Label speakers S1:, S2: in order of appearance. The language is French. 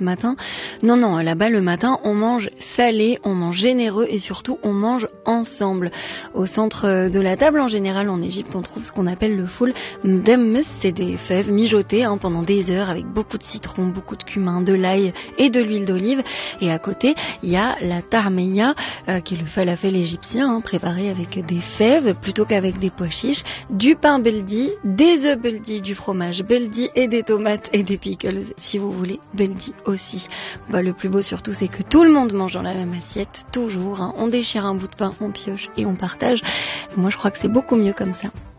S1: ce matin. Non, là-bas le matin on mange salé, on mange généreux et surtout on mange ensemble. Au centre de la table en général en Égypte on trouve ce qu'on appelle le foul mdemmes, c'est des fèves mijotées pendant des heures avec beaucoup de citron, beaucoup de cumin, de l'ail et de l'huile d'olive. Et à côté il y a la tarmeya qui est le falafel égyptien préparé avec des fèves plutôt qu'avec des pois chiches, du pain beldi, des œufs beldi, du fromage beldi et des tomates et des pickles si vous voulez beldi aussi. Le plus beau surtout c'est que tout le monde mange dans la même assiette toujours. On déchire un bout de pain, on pioche et on partage. Moi je crois que c'est beaucoup mieux comme ça.